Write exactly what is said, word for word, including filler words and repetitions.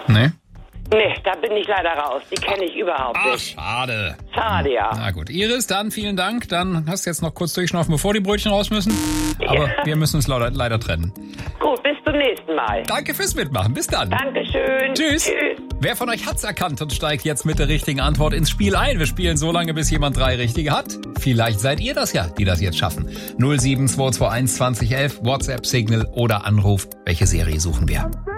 Nee? Nee, da bin ich leider raus. Die kenne ich überhaupt Ach, nicht. schade. Schade, ja. Na gut. Iris, dann vielen Dank. Dann hast du jetzt noch kurz durchschnaufen, bevor die Brötchen raus müssen. Aber Ja. wir müssen uns leider, leider trennen. Gut, bis zum nächsten Mal. Danke fürs Mitmachen. Bis dann. Dankeschön. Tschüss. Tschüss. Wer von euch hat's erkannt und steigt jetzt mit der richtigen Antwort ins Spiel ein? Wir spielen so lange, bis jemand drei richtige hat. Vielleicht seid ihr das ja, die das jetzt schaffen. null sieben zwei zwei eins zwanzig elf, WhatsApp, Signal oder Anruf. Welche Serie suchen wir?